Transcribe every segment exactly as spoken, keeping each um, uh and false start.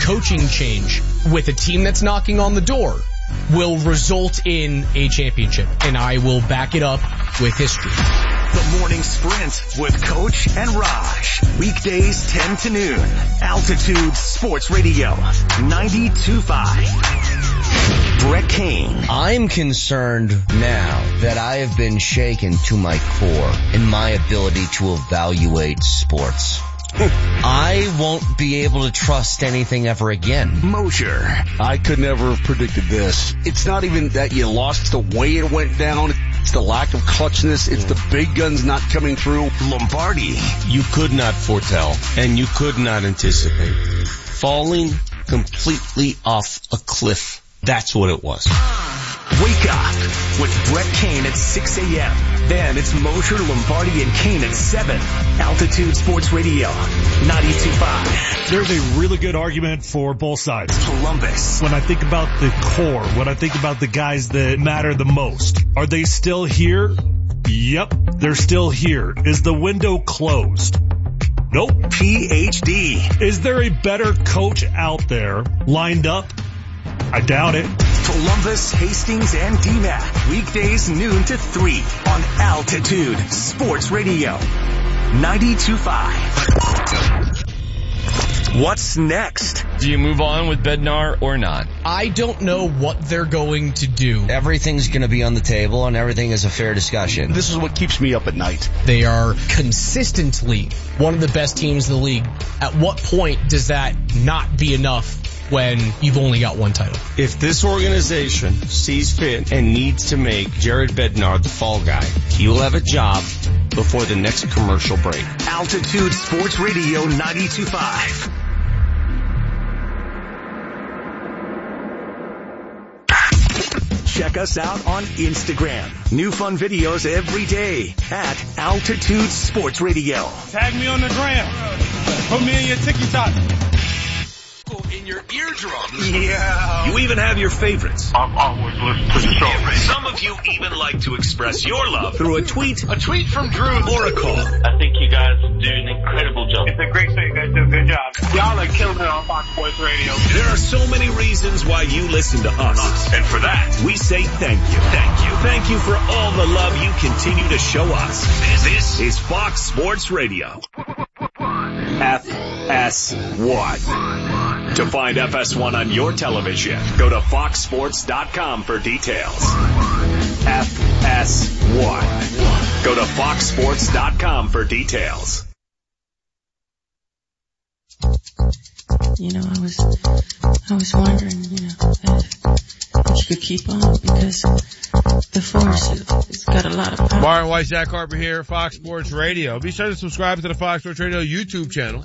coaching change with a team that's knocking on the door will result in a championship, and I will back it up with history. The Morning Sprint with Coach and Raj. Weekdays ten to noon. Altitude Sports Radio. ninety-two point five. Brett Kane. I'm concerned now that I have been shaken to my core in my ability to evaluate sports. I won't be able to trust anything ever again. Mosier. I could never have predicted this. It's not even that you lost, it's the way it went down. It's the lack of clutchness. It's the big guns not coming through. Lombardi. You could not foretell, and you could not anticipate. Falling completely off a cliff. That's what it was. Wake up with Brett Kane at six a.m. Then it's Mosher, Lombardi, and Kane at seven. Altitude Sports Radio, ninety-two point five. There's a really good argument for both sides. Columbus. When I think about the core, when I think about the guys that matter the most, are they still here? Yep, they're still here. Is the window closed? Nope. P H D. Is there a better coach out there lined up? I doubt it. Columbus, Hastings, and D MAC. Weekdays noon to three on Altitude Sports Radio. ninety-two point five. What's next? Do you move on with Bednar or not? I don't know what they're going to do. Everything's going to be on the table, and everything is a fair discussion. This is what keeps me up at night. They are consistently one of the best teams in the league. At what point does that not be enough when you've only got one title? If this organization sees fit and needs to make Jared Bednar the fall guy, he will have a job before the next commercial break. Altitude Sports Radio ninety-two point five. Check us out on Instagram. New fun videos every day at Altitude Sports Radio. Tag me on the gram. Put me in your TikTok. In your eardrums. Yeah. You even have your favorites. I've always listened to the show. Some of you even like to express your love through a tweet, a tweet from Drew, or a call. I think you guys do an incredible job. It's a great show. You guys do a good job. Y'all are killing it on Fox Sports Radio. There are so many reasons why you listen to us. And for that, we say thank you. Thank you. Thank you for all the love you continue to show us. This is Fox Sports Radio. F S one. To find F S one on your television, go to fox sports dot com for details. F S one. Go to fox sports dot com for details. You know, I was, I was wondering, you know, if, if you could keep on, because the force is, it's got a lot of power. Martin White, Zach Harper here, Fox Sports Radio. Be sure to subscribe to the Fox Sports Radio YouTube channel.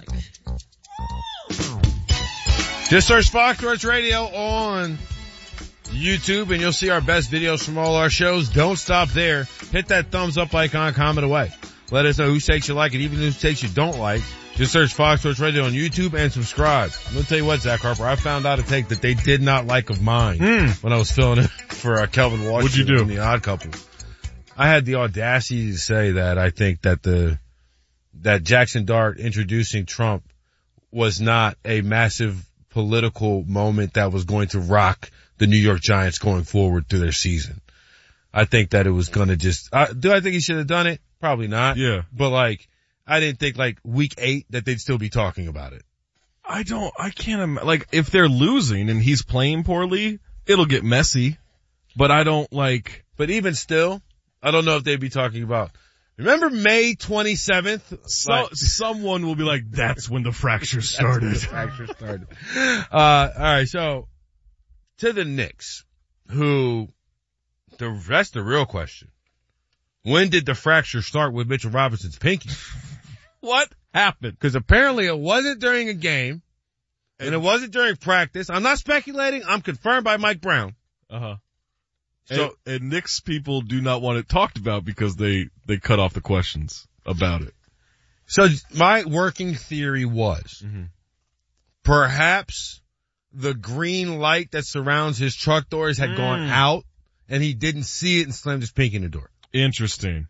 Just search Fox Sports Radio on YouTube and you'll see our best videos from all our shows. Don't stop there. Hit that thumbs up icon, comment away. Let us know who takes you like it, even who takes you don't like. Just search Fox Sports Radio on YouTube and subscribe. I'm going to tell you what, Zach Harper, I found out a take that they did not like of mine mm. when I was filling in for uh, Kelvin Washington. What'd you do? In The Odd Couple. I had the audacity to say that I think that the that Jackson Dart introducing Trump was not a massive political moment that was going to rock the New York Giants going forward through their season. I think that it was going to just, uh, do I think he should have done it? Probably not. Yeah. But like, I didn't think like week eight that they'd still be talking about it. I don't, I can't imagine, like, if they're losing and he's playing poorly, it'll get messy. But I don't like, but even still, I don't know if they'd be talking about, remember May twenty-seventh? So, like, someone will be like, that's when the fracture started. That's when the fracture started. Uh, alright, so, to the Knicks, who, the, that's the real question. When did the fracture start with Mitchell Robinson's pinky? What happened? Because apparently it wasn't during a game, and, and it wasn't during practice. I'm not speculating, I'm confirmed by Mike Brown. Uh-huh. So, and, and Knicks people do not want it talked about because they, they cut off the questions about it. So my working theory was mm-hmm. perhaps the green light that surrounds his truck doors had mm. gone out and he didn't see it and slammed his pinky in the door. Interesting.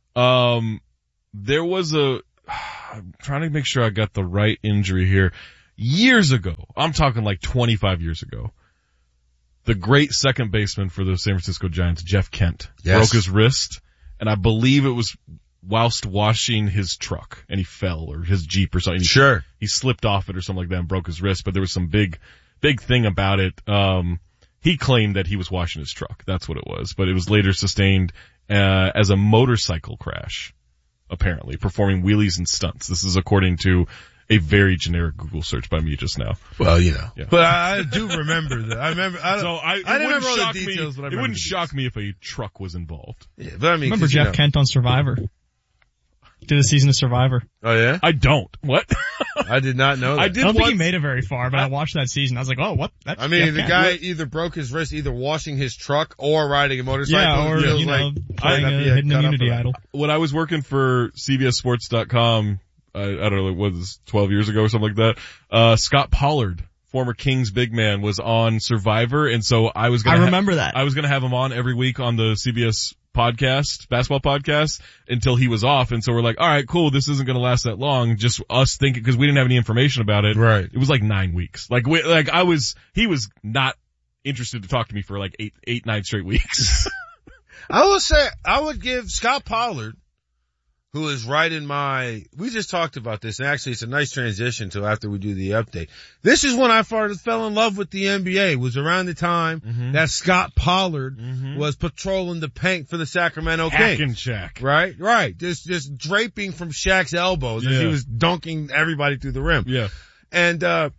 Um, there was a, I'm trying to make sure I got the right injury here. years ago, I'm talking like twenty-five years ago, the great second baseman for the San Francisco Giants, Jeff Kent, yes. broke his wrist, and I believe it was whilst washing his truck, and he fell, or his Jeep or something. Sure. He, he slipped off it or something like that and broke his wrist, but there was some big, big thing about it. Um, he claimed that he was washing his truck. That's what it was, but it was later sustained, uh, as a motorcycle crash, apparently, performing wheelies and stunts. This is according to a very generic Google search by me just now. Well, you know. Yeah. But I, I do remember that. I remember, I, so I, I didn't remember all the me, details, but I It remember wouldn't shock me if a truck was involved. Yeah, but I mean, remember Jeff you know. Kent on Survivor? Did a season of Survivor. Oh yeah? I don't. What? I did not know that. I did I don't once. think he made it very far, but I, I watched that season. I was like, oh, what? That's I mean, Jeff the Kent. guy What? either broke his wrist either washing his truck or riding a motorcycle. Yeah, or, you you know, like, playing I, a yeah, hidden cut up immunity for that. idol. When I was working for C B S Sports dot com, I, I don't know, what was this, twelve years ago or something like that, uh, Scott Pollard, former Kings big man, was on Survivor, and so I was gonna I ha- remember that. I was gonna have him on every week on the C B S podcast, basketball podcast, until he was off, and so we're like, alright, cool, this isn't gonna last that long, just us thinking, cause we didn't have any information about it. Right. It was like nine weeks. Like, we, like I was, he was not interested to talk to me for like eight, eight, nine straight weeks. I will say, I would give Scott Pollard, who is right in my, we just talked about this, and actually it's a nice transition to after we do the update. This is when I started, fell in love with the N B A. It was around the time mm-hmm. that Scott Pollard mm-hmm. was patrolling the paint for the Sacramento Kings. Hacking Shaq. Right, right. Just, just draping from Shaq's elbows yeah. as he was dunking everybody through the rim. Yeah. And, uh,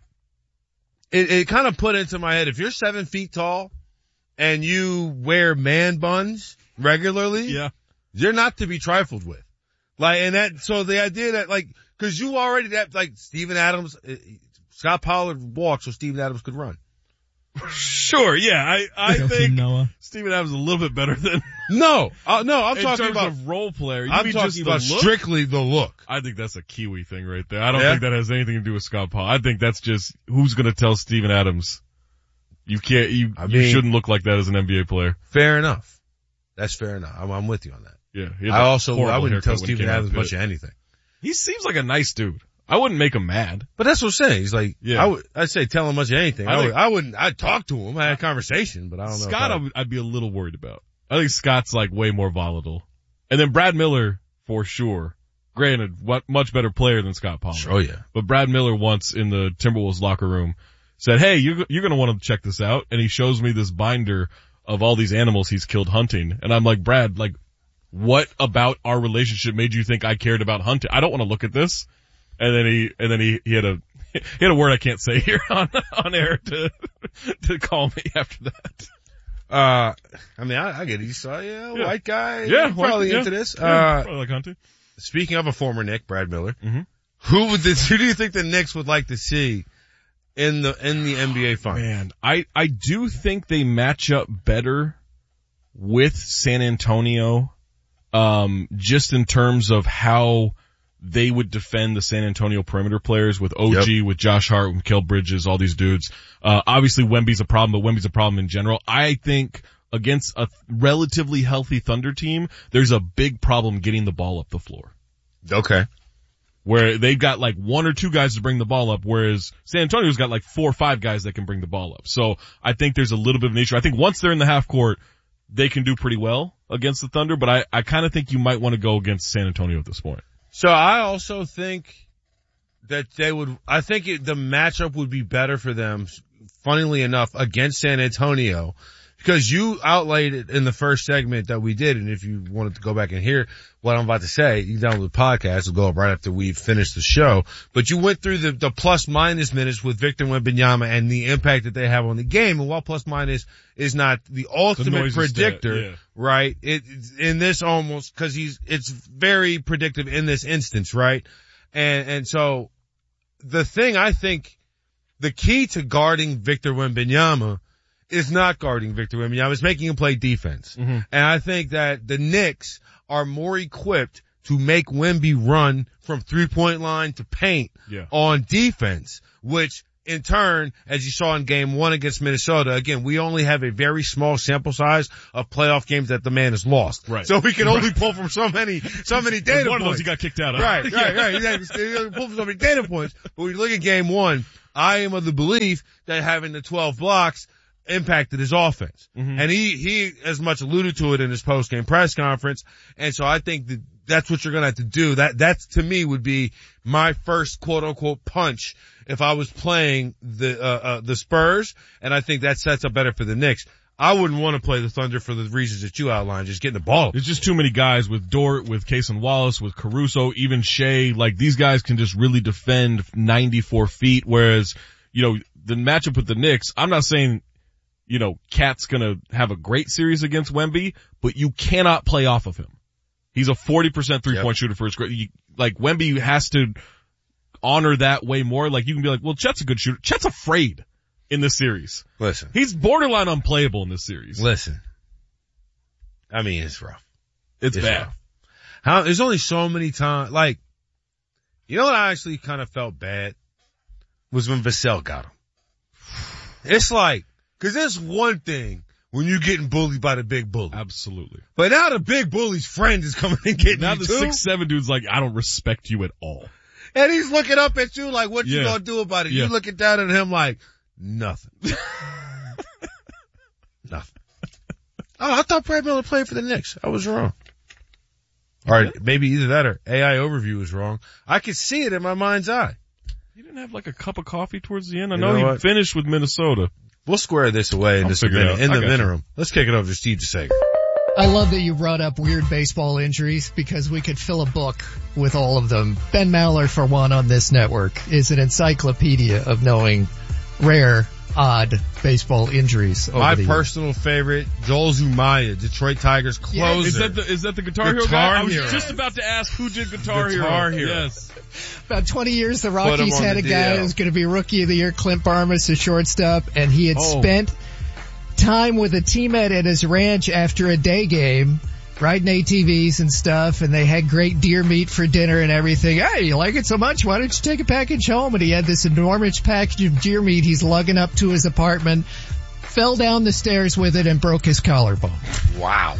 it, it kind of put into my head, if you're seven feet tall and you wear man buns regularly, yeah. you're not to be trifled with. Like, and that, so the idea that, like, cause you already, that, like, Steven Adams, uh, Scott Pollard walked so Steven Adams could run. Sure, yeah, I, I think Noah. Steven Adams is a little bit better than. No, uh, no, I'm in talking terms about. of role player. You I'm mean talking just about the look? Strictly the look. I think that's a Kiwi thing right there. I don't yeah? think that has anything to do with Scott Pollard. I think that's just, who's gonna tell Steven Adams, you can't, you, I mean, you shouldn't look like that as an N B A player. Fair enough. That's fair enough. I'm, I'm with you on that. Yeah. I also, I wouldn't tell Steven Adams much of anything. He seems like a nice dude. I wouldn't make him mad. But that's what I'm saying. He's like, yeah. I would, I'd say tell him much of anything. I, I, would, think, I wouldn't, I'd talk to him. I had a conversation, but I don't know. Scott, I'd, I'd be a little worried about. I think Scott's like way more volatile. And then Brad Miller, for sure. Granted, what, much better player than Scott Pollard. Oh yeah. But Brad Miller once in the Timberwolves locker room said, hey, you're, you're gonna want to check this out. And he shows me this binder of all these animals he's killed hunting. And I'm like, Brad, like, what about our relationship made you think I cared about hunting? I don't want to look at this. And then he, and then he, he had a, he had a word I can't say here on, on air to, to call me after that. Uh, I mean, I, I get it. You saw, yeah, yeah. white guy. Yeah. Probably white, into yeah. this. Yeah, uh, probably like hunting. Speaking of a former Knick, Brad Miller, mm-hmm. who would the, who do you think the Knicks would like to see in the, in the N B A finals? Man, I, I do think they match up better with San Antonio, um, just in terms of how they would defend the San Antonio perimeter players with O G, yep. with Josh Hart, with Mikal Bridges, all these dudes. Uh, obviously Wemby's a problem, but Wemby's a problem in general. I think against a relatively healthy Thunder team, there's a big problem getting the ball up the floor. Okay. Where they've got like one or two guys to bring the ball up, whereas San Antonio's got like four or five guys that can bring the ball up. So I think there's a little bit of an issue. I think once they're in the half court, they can do pretty well against the Thunder, but I, I kind of think you might want to go against San Antonio at this point. So I also think that they would, I think it, the matchup would be better for them, funnily enough, against San Antonio, because you outlaid it in the first segment that we did, and if you wanted to go back and hear what I'm about to say, you download the podcast, it'll go up right after we've finished the show, but you went through the, the plus minus minutes with Victor Wembanyama and the impact that they have on the game, and while plus minus is not the ultimate the predictor, stat, yeah. right, it, in this almost, cause he's, it's very predictive in this instance, right, and, and so, the thing I think, the key to guarding Victor Wembanyama is not guarding Victor Wembanyama, it's making him play defense. Mm-hmm. And I think that the Knicks are more equipped to make Wemby run from three-point line to paint yeah. on defense, which in turn, as you saw in game one against Minnesota, again, we only have a very small sample size of playoff games that the man has lost. Right. So we can only pull from so many, so many data one points. One of those he got kicked out of. Right, right, right. You can pull from so many data points. But when you look at game one, I am of the belief that having the twelve blocks impacted his offense. Mm-hmm. And he, he as much alluded to it in his post-game press conference. And so I think that that's what you're going to have to do. That, that's to me would be my first quote unquote punch if I was playing the, uh, uh, the Spurs. And I think that sets up better for the Knicks. I wouldn't want to play the Thunder for the reasons that you outlined, just getting the ball. There's just too many guys with Dort, with Cason Wallace, with Caruso, even Shea. Like, these guys can just really defend ninety-four feet, whereas, you know, the matchup with the Knicks, I'm not saying, you know, Cat's gonna have a great series against Wemby, but you cannot play off of him. He's a forty percent three-point yep. shooter for his grade. Like, Wemby has to honor that way more. Like, you can be like, well, Chet's a good shooter. Chet's afraid in this series. Listen. He's borderline unplayable in this series. Listen. I mean, it's rough. It's, it's bad. Rough. How, there's only so many times, like, you know what I actually kind of felt bad? Was when Vassell got him. It's like, cause there's one thing when you're getting bullied by the big bully. Absolutely. But now the big bully's friend is coming and getting now you the too. six seven dude's like, I don't respect you at all. And he's looking up at you like, what yeah. you gonna do about it? Yeah. You looking down at him like, nothing. Nothing. Oh, I thought Brad Miller played for the Knicks. I was wrong. All right, maybe either that or A I overview was wrong. I could see it in my mind's eye. You didn't have like a cup of coffee towards the end? I you know, know he what? finished with Minnesota. We'll square this away in I'll this figure minute, it in out. the I got interim. you. Let's kick it over to Steve DeSager. I love that you brought up weird baseball injuries because we could fill a book with all of them. Ben Maller, for one, on this network is an encyclopedia of knowing rare, odd baseball injuries. Over My the personal years. favorite, Joel Zumaya, Detroit Tigers closer. Yeah, is that the, is that the Guitar, Guitar Hero guy? Hero. I was just about to ask who did Guitar, Guitar Hero. Hero. Yes. About twenty years, the Put him Rockies on had the a guy D L. who was going to be Rookie of the Year, Clint Barmas, the shortstop, and he had Oh. spent time with a teammate at his ranch after a day game, riding A T Vs and stuff, and they had great deer meat for dinner and everything. Hey, you like it so much? Why don't you take a package home? And he had this enormous package of deer meat he's lugging up to his apartment, fell down the stairs with it, and broke his collarbone. Wow.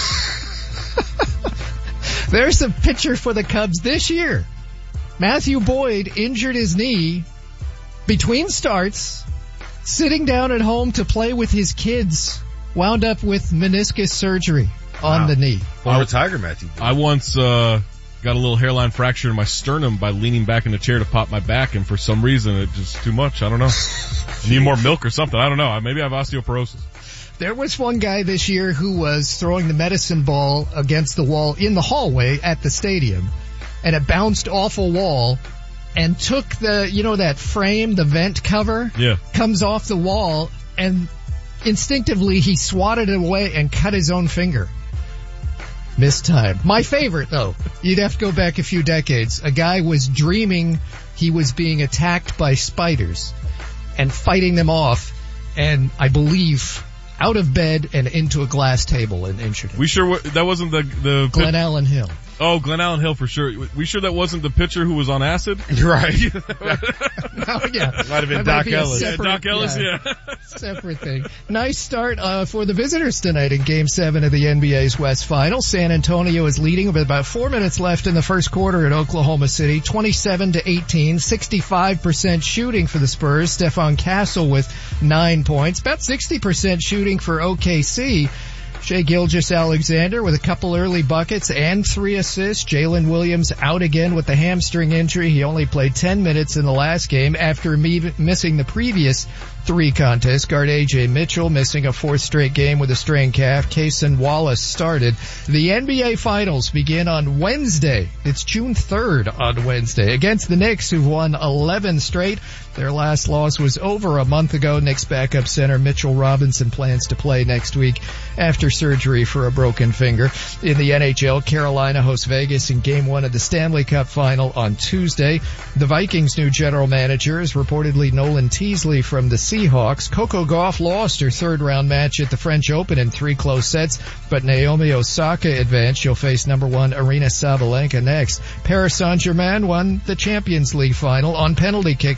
There's a pitcher for the Cubs this year. Matthew Boyd injured his knee between starts, sitting down at home to play with his kids, wound up with meniscus surgery on Wow. the knee. Former Tiger Matthew. I once, uh, got a little hairline fracture in my sternum by leaning back in the chair to pop my back, and for some reason it just too much. I don't know. I need more milk or something. I don't know. Maybe I have osteoporosis. There was one guy this year who was throwing the medicine ball against the wall in the hallway at the stadium, and it bounced off a wall and took the, you know, that frame, the vent cover, Yeah. comes off the wall, and instinctively he swatted it away and cut his own finger. Missed time. My favorite, though, you'd have to go back a few decades. A guy was dreaming he was being attacked by spiders and fighting them off, and I believe out of bed and into a glass table and injured him. We sure w- that wasn't the the Glen Allen Hill. Oh, Glen Allen Hill for sure. We sure that wasn't the pitcher who was on acid? Right. Oh, yeah. Might have been That Doc might be a Ellis. Yeah, separate- Doc Ellis, yeah. Separate thing. Nice start uh, for the visitors tonight in Game seven of the N B A's West Finals. San Antonio is leading with about four minutes left in the first quarter at Oklahoma City, twenty-seven to eighteen, sixty-five percent shooting for the Spurs. Stephon Castle with nine points, about sixty percent shooting for O K C. Shai Gilgeous-Alexander with a couple early buckets and three assists. Jalen Williams out again with the hamstring injury. He only played ten minutes in the last game after me- missing the previous three contests. Guard A J Mitchell missing a fourth straight game with a strained calf. Cason Wallace started. The N B A Finals begin on Wednesday. It's June third on Wednesday against the Knicks, who've won eleven straight. Their last loss was over a month ago. Knicks backup center Mitchell Robinson plans to play next week after surgery for a broken finger. In the N H L, Carolina hosts Vegas in Game one of the Stanley Cup Final on Tuesday. The Vikings' new general manager is reportedly Nolan Teasley from the Seahawks. Coco Gauff lost her third-round match at the French Open in three close sets, but Naomi Osaka advanced. She'll face number one Aryna Sabalenka next. Paris Saint-Germain won the Champions League final on penalty kicks today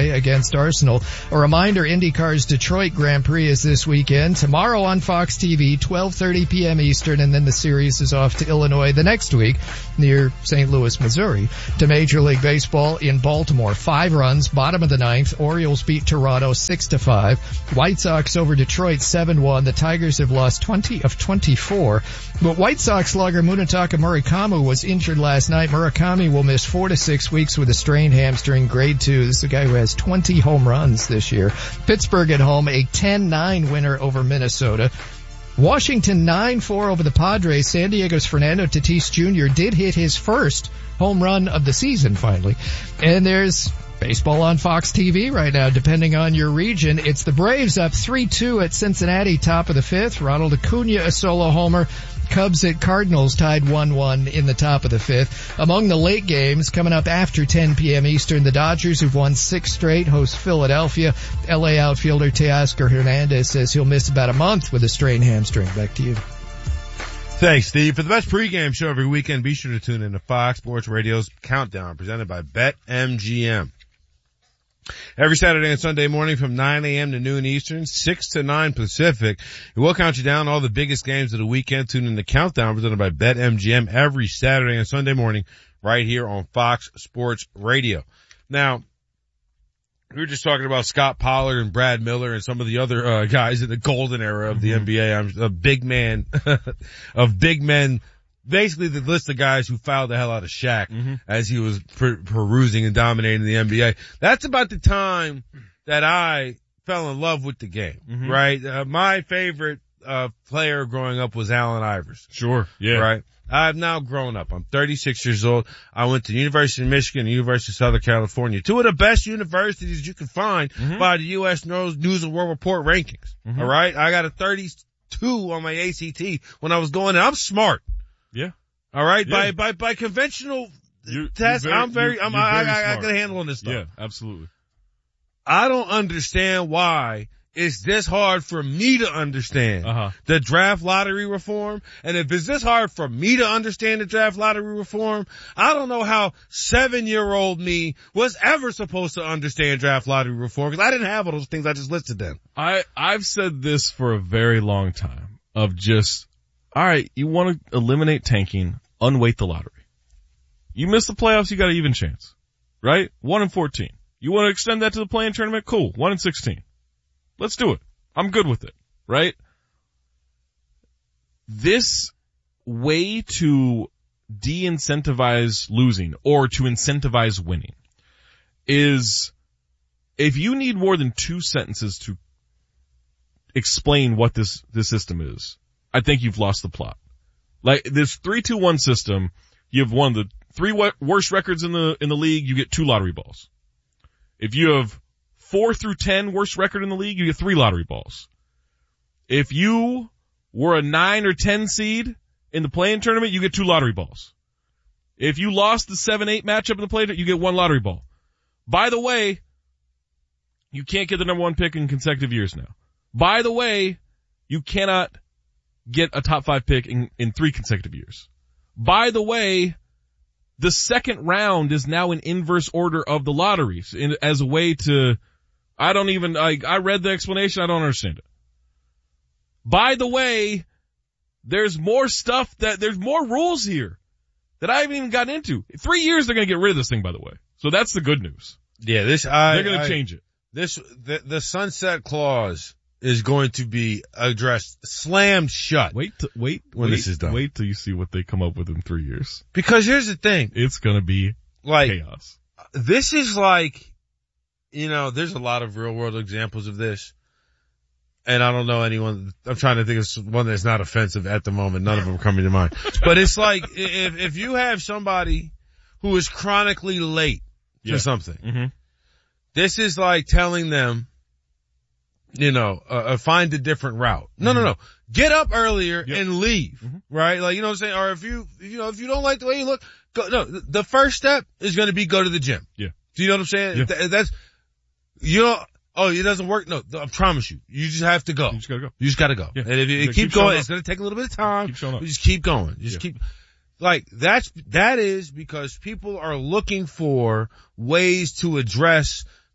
Sunday against Arsenal. A reminder, IndyCar's Detroit Grand Prix is this weekend. Tomorrow on Fox T V, twelve thirty p.m. Eastern, and then the series is off to Illinois the next week near Saint Louis, Missouri. To Major League Baseball in Baltimore, five runs, bottom of the ninth. Orioles beat Toronto six to five. White Sox over Detroit seven one. The Tigers have lost twenty of twenty-four. But White Sox slugger Munetaka Murakami was injured last night. Murakami will miss four to six weeks with a strained hamstring, grade two. This is a guy who has twenty home runs this year. Pittsburgh at home, a ten nine winner over Minnesota. Washington nine four over the Padres. San Diego's Fernando Tatis Junior did hit his first home run of the season finally. And there's baseball on Fox T V right now, depending on your region. It's the Braves up three two at Cincinnati, top of the fifth. Ronald Acuna, a solo homer. Cubs at Cardinals tied one one in the top of the fifth. Among the late games coming up after ten p.m. Eastern, the Dodgers, who've won six straight, host Philadelphia. L A outfielder Teoscar Hernandez says he'll miss about a month with a strained hamstring. Back to you. Thanks, Steve. For the best pregame show every weekend, be sure to tune in to Fox Sports Radio's Countdown, presented by BetMGM. Every Saturday and Sunday morning from nine a.m. to noon Eastern, six to nine Pacific. We'll count you down all the biggest games of the weekend. Tune in to Countdown, presented by BetMGM, every Saturday and Sunday morning right here on Fox Sports Radio. Now, we were just talking about Scott Pollard and Brad Miller and some of the other uh, guys in the golden era of the mm-hmm. N B A. I'm a big man of big men. Basically, the list of guys who fouled the hell out of Shaq mm-hmm. as he was per- perusing and dominating the N B A. That's about the time that I fell in love with the game, mm-hmm. right? Uh, my favorite uh player growing up was Allen Iverson. Sure, yeah. Right? I've now grown up. I'm thirty-six years old. I went to the University of Michigan and University of Southern California, two of the best universities you can find mm-hmm. by the U S News and World Report rankings. Mm-hmm. All right? I got a thirty-two on my A C T when I was going in. I'm smart. Yeah. All right. Yeah. By, by, by conventional you're, tests, you're very, I'm very, you're, I'm, you're I, very I, I got a handle on this stuff. Yeah, absolutely. I don't understand why it's this hard for me to understand uh-huh. the draft lottery reform. And if it's this hard for me to understand the draft lottery reform, I don't know how seven year old me was ever supposed to understand draft lottery reform, because I didn't have all those things I just listed then. I, I've said this for a very long time of just, all right, you want to eliminate tanking, unweight the lottery. You miss the playoffs, you got an even chance, right? one in fourteen. You want to extend that to the play-in tournament? Cool. one in sixteen. Let's do it. I'm good with it, right? This way to de-incentivize losing or to incentivize winning is, if you need more than two sentences to explain what this, this system is, I think you've lost the plot. Like this three two one system, you have one of the three worst records in the, in the league, you get two lottery balls. If you have four through ten worst record in the league, you get three lottery balls. If you were a nine or ten seed in the play-in tournament, you get two lottery balls. If you lost the seven eight matchup in the play-in, you get one lottery ball. By the way, you can't get the number one pick in consecutive years now. By the way, you cannot get a top five pick in, in three consecutive years. By the way, the second round is now in inverse order of the lotteries in, as a way to, I don't even, I, I read the explanation, I don't understand it. By the way, there's more stuff that, there's more rules here that I haven't even gotten into. Three years they're gonna get rid of this thing, by the way. So that's the good news. Yeah, this, I, They're gonna I, change it. This, the, the sunset clause is going to be addressed, slammed shut. Wait, to, wait, when wait, this is done. Wait till you see what they come up with in three years. Because here's the thing. It's gonna be like chaos. This is like, you know, there's a lot of real world examples of this. And I don't know anyone, I'm trying to think of one that's not offensive at the moment. None of them are coming to mind. But it's like, if, if you have somebody who is chronically late yeah. to something, mm-hmm. this is like telling them, you know, uh, uh, find a different route. No, mm-hmm. no, no. Get up earlier yep. and leave. Mm-hmm. Right? Like, you know what I'm saying? Or if you, you know, if you don't like the way you look, go, no, the first step is going to be go to the gym. Yeah. Do you know what I'm saying? Yeah. That, that's, you know, oh, it doesn't work? No, I promise you. You just have to go. You just gotta go. You just gotta go. Yeah. And if you, you keep, keep going, up. it's gonna take a little bit of time. Keep showing up. You just keep going. You just yeah. keep, like, that's, that is because people are looking for ways to address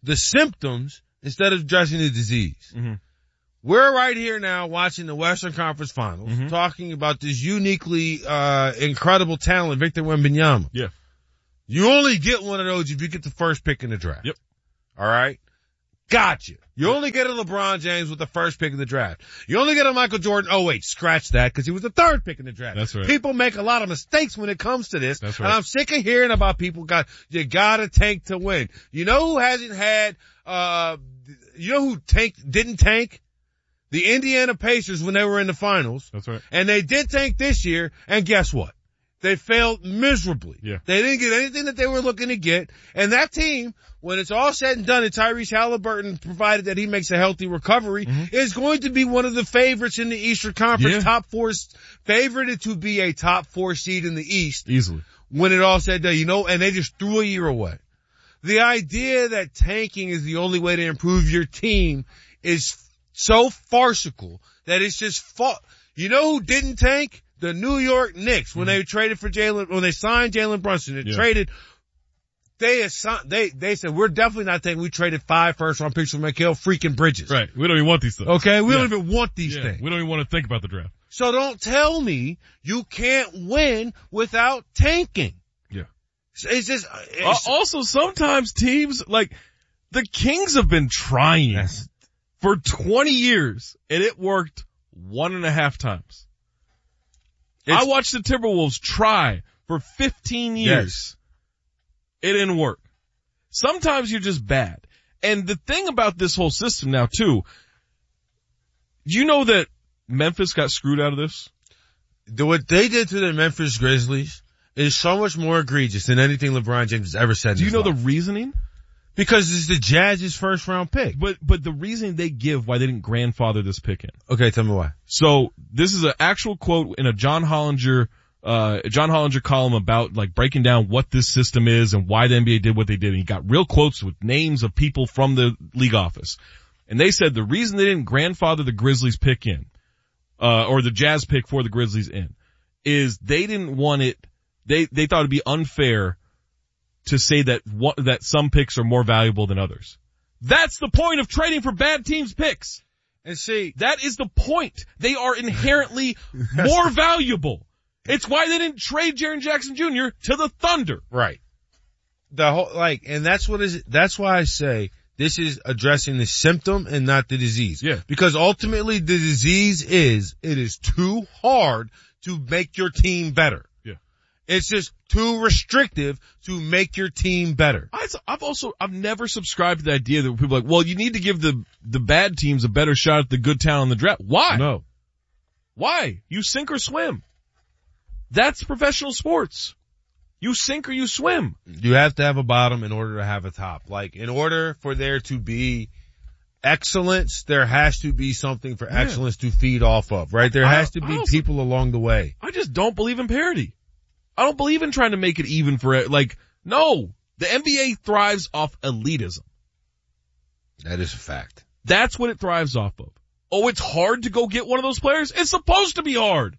the symptoms instead of addressing the disease. Mm-hmm. We're right here now watching the Western Conference Finals, mm-hmm. talking about this uniquely uh incredible talent, Victor Wembanyama. Yeah. You only get one of those if you get the first pick in the draft. Yep. All right? Gotcha. You only get a LeBron James with the first pick in the draft. You only get a Michael Jordan. Oh, wait, scratch that because he was the third pick in the draft. That's right. People make a lot of mistakes when it comes to this. That's right. And I'm sick of hearing about people got, you gotta tank to win. You know who hasn't had, uh, you know who tank, didn't tank? The Indiana Pacers when they were in the finals. That's right. And they did tank this year, and guess what? They failed miserably. Yeah. They didn't get anything that they were looking to get. And that team, when it's all said and done, and Tyrese Halliburton, provided that he makes a healthy recovery, mm-hmm. is going to be one of the favorites in the Eastern Conference. Yeah. Top four, favorited to be a top four seed in the East. Easily. When it all said and done, you know, and they just threw a year away. The idea that tanking is the only way to improve your team is so farcical that it's just fa- You know who didn't tank? The New York Knicks, when mm-hmm. they traded for Jalen, when they signed Jalen Brunson, they yeah. traded, they assigned, they, they said, we're definitely not taking, we traded five first round picks for Mikal freaking Bridges. Right. We don't even want these things. Okay. We yeah. don't even want these yeah. things. We don't even want to think about the draft. So don't tell me you can't win without tanking. Yeah. It's just, it's, uh, also sometimes teams, like, the Kings have been trying yes. for twenty years and it worked one and a half times. It's, I watched the Timberwolves try for fifteen years. Yes. It didn't work. Sometimes you're just bad. And the thing about this whole system now too, you know that Memphis got screwed out of this? The, what they did to the Memphis Grizzlies is so much more egregious than anything LeBron James has ever said. Do you know life. the reasoning? Because it's the Jazz's first round pick. But, but the reason they give why they didn't grandfather this pick in. Okay, tell me why. So this is an actual quote in a John Hollinger, uh, John Hollinger column about like breaking down what this system is and why the N B A did what they did. And he got real quotes with names of people from the league office. And they said the reason they didn't grandfather the Grizzlies pick in, uh, or the Jazz pick for the Grizzlies in is they didn't want it, they, they thought it'd be unfair to say that what, that some picks are more valuable than others. That's the point of trading for bad teams' picks. And see, that is the point. They are inherently more valuable. It's why they didn't trade Jaren Jackson Junior to the Thunder. Right. The whole, like, and that's what is, that's why I say this is addressing the symptom and not the disease. Yeah. Because ultimately the disease is, it is too hard to make your team better. It's just too restrictive to make your team better. I've also, I've never subscribed to the idea that people are like, well, you need to give the, the bad teams a better shot at the good talent in the draft. Why? No. Why? You sink or swim. That's professional sports. You sink or you swim. You have to have a bottom in order to have a top. Like, in order for there to be excellence, there has to be something for yeah. excellence to feed off of, right? There has to be also, people along the way. I just don't believe in parity. I don't believe in trying to make it even for it. Like, no, the N B A thrives off elitism. That is a fact. That's what it thrives off of. Oh, it's hard to go get one of those players? It's supposed to be hard.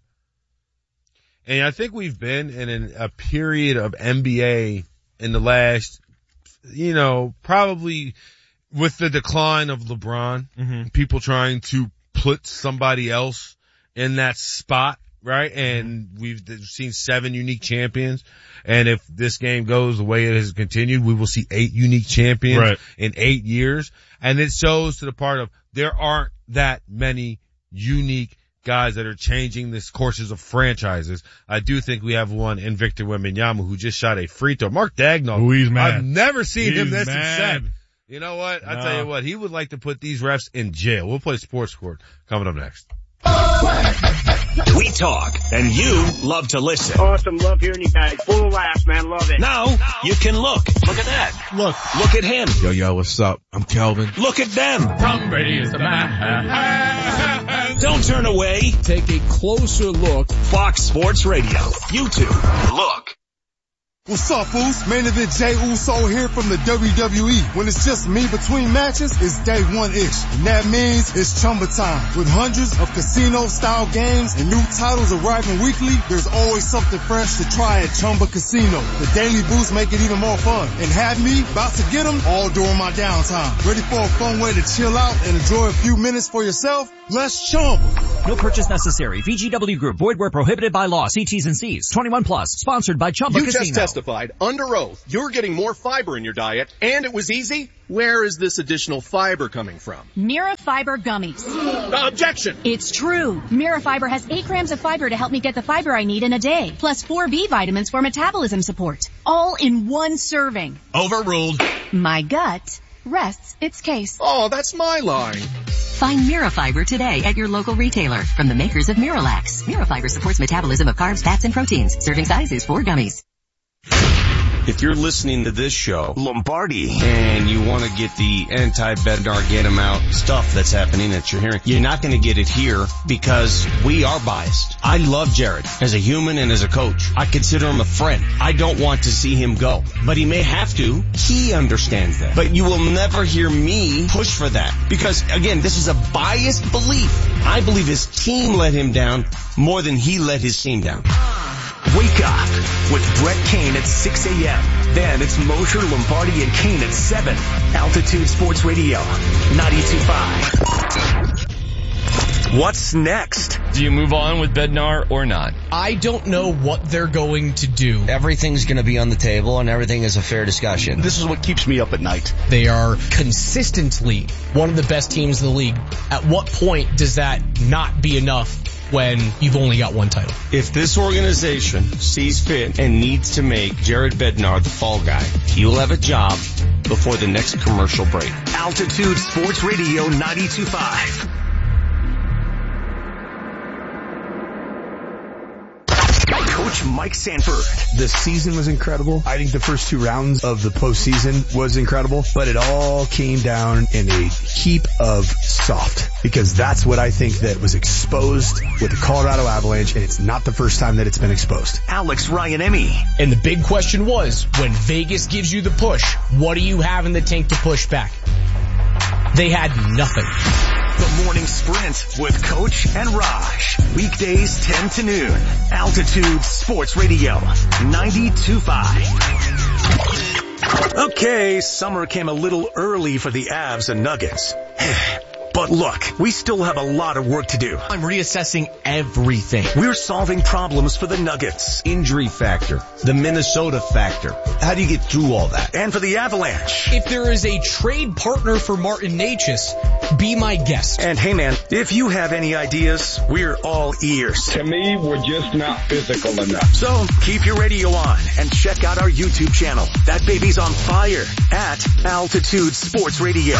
And I think we've been in an, a period of N B A in the last, you know, probably with the decline of LeBron, mm-hmm. people trying to put somebody else in that spot. Right? And we've seen seven unique champions. And if this game goes the way it has continued, we will see eight unique champions right. in eight years. And it shows to the part of there aren't that many unique guys that are changing the courses of franchises. I do think we have one in Victor Wembanyama who just shot a free throw. Mark Daigneault. Ooh, he's mad. I've never seen he's him this mad. upset. You know what? No. I tell you what, he would like to put these refs in jail. We'll play Sports Court coming up next. We talk, and you love to listen. Awesome. Love hearing you guys. Full of laughs, man. Love it. Now, you can look. Look at that. Look. Look at him. Yo, yo, what's up? I'm Kelvin. Look at them. Tom Brady is the man. Don't turn away. Take a closer look. Fox Sports Radio. YouTube. Look. What's up, Foos? Main event Jey Uso here from the W W E. When it's just me between matches, it's day one-ish. And that means it's Chumba time. With hundreds of casino-style games and new titles arriving weekly, there's always something fresh to try at Chumba Casino. The daily boosts make it even more fun. And have me about to get them all during my downtime. Ready for a fun way to chill out and enjoy a few minutes for yourself? Let's Chumba. No purchase necessary. V G W Group. Void where prohibited by law. See T's and C's. twenty-one plus. Sponsored by Chumba You Casino. just testified under oath you're getting more fiber in your diet, and it was easy. Where is this additional fiber coming from? Mira Fiber Gummies. Uh, objection! It's true. Mira Fiber has eight grams of fiber to help me get the fiber I need in a day, plus four B vitamins for metabolism support. All in one serving. Overruled. My gut rests its case. Oh, that's my line. Find Mira Fiber today at your local retailer from the makers of Miralax. Mira Fiber supports metabolism of carbs, fats, and proteins. Serving size is four gummies. If you're listening to this show, Lombardi, and you want to get the anti-Bednar, get him out stuff that's happening that you're hearing, you're not going to get it here because we are biased. I love Jared as a human and as a coach. I consider him a friend. I don't want to see him go, but he may have to. He understands that. But you will never hear me push for that because, again, this is a biased belief. I believe his team let him down more than he let his team down. Wake up with Brett Kane at six a.m. Then it's Mosher, Lombardi, and Kane at seven. Altitude Sports Radio, ninety-two point five. What's next? Do you move on with Bednar or not? I don't know what they're going to do. Everything's going to be on the table and everything is a fair discussion. This is what keeps me up at night. They are consistently one of the best teams in the league. At what point does that not be enough when you've only got one title? If this organization sees fit and needs to make Jared Bednar the fall guy, he'll have a job before the next commercial break. Altitude Sports Radio ninety-two point five. Coach Mike Sanford. The season was incredible. I think the first two rounds of the postseason was incredible, but it all came down in a heap of soft because that's what I think that was exposed with the Colorado Avalanche, and it's not the first time that it's been exposed. Alex Ryan-Emmy. And the big question was, when Vegas gives you the push, what do you have in the tank to push back? They had nothing. The Morning Sprint with Coach and Raj. Weekdays ten to noon. Altitude Sports Radio ninety-two point five. Okay, summer came a little early for the Avs and Nuggets. But look, we still have a lot of work to do. I'm reassessing everything. We're solving problems for the Nuggets. Injury factor, the Minnesota factor. How do you get through all that? And for the Avalanche. If there is a trade partner for Martin Necas, be my guest. And hey man, if you have any ideas, we're all ears. To me, we're just not physical enough. So keep your radio on and check out our YouTube channel. That baby's on fire at Altitude Sports Radio.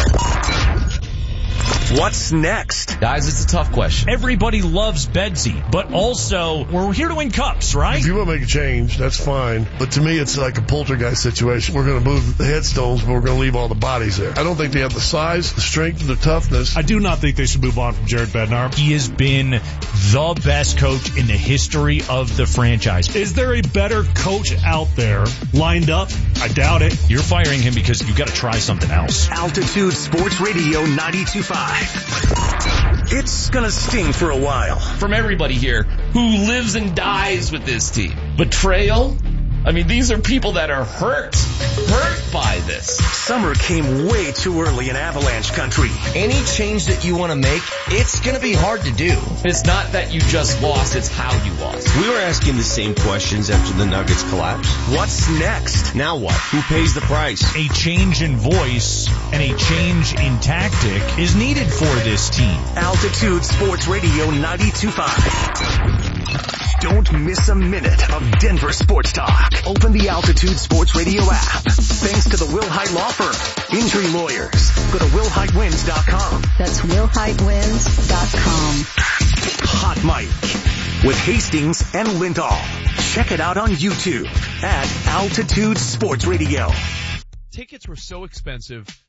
What's next? Guys, it's a tough question. Everybody loves Bedsy, but also we're here to win cups, right? If you want to make a change, that's fine. But to me, it's like a poltergeist situation. We're going to move the headstones, but we're going to leave all the bodies there. I don't think they have the size, the strength, the toughness. I do not think they should move on from Jared Bednar. He has been the best coach in the history of the franchise. Is there a better coach out there lined up? I doubt it. You're firing him because you got to try something else. Altitude Sports Radio ninety-two point five. It's gonna sting for a while. From everybody here who lives and dies with this team. Betrayal? I mean, these are people that are hurt, hurt by this. Summer came way too early in Avalanche country. Any change that you want to make, it's going to be hard to do. It's not that you just lost, it's how you lost. We were asking the same questions after the Nuggets collapsed. What's next? Now what? Who pays the price? A change in voice and a change in tactic is needed for this team. Altitude Sports Radio ninety-two point five. Don't miss a minute of Denver sports talk. Open the Altitude Sports Radio app. Thanks to the Will Hite Law Firm. Injury lawyers. Go to will hite wins dot com. That's will hite wins dot com. Hot Mic with Hastings and Lindahl. Check it out on YouTube at Altitude Sports Radio. Tickets were so expensive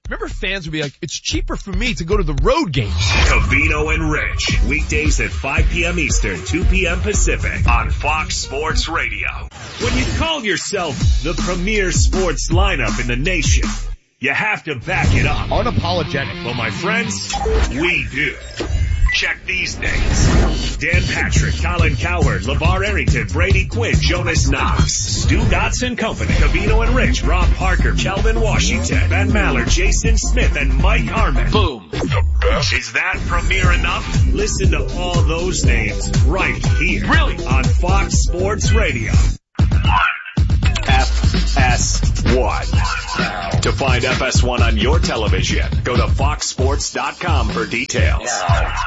remember fans would be like, it's cheaper for me to go to the road games. Covino and Rich, weekdays at five p.m. Eastern, two p.m. Pacific on Fox Sports Radio. When you call yourself the premier sports lineup in the nation, you have to back it up. Unapologetic. Well, my friends, we do. Check these names. Dan Patrick, Colin Cowherd, LeVar Arrington, Brady Quinn, Jonas Knox, Stu Dotson Company, Covino and Rich, Rob Parker, Kelvin Washington, Ben Maller, Jason Smith, and Mike Harmon. Boom. The best. Is that premier enough? Listen to all those names right here. Really? On Fox Sports Radio. F S one. To find F S one on your television, go to fox sports dot com for details.